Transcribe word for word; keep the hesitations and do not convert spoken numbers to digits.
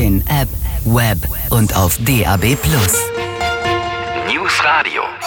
Magazin, App, Web und auf D A B plus. News Radio.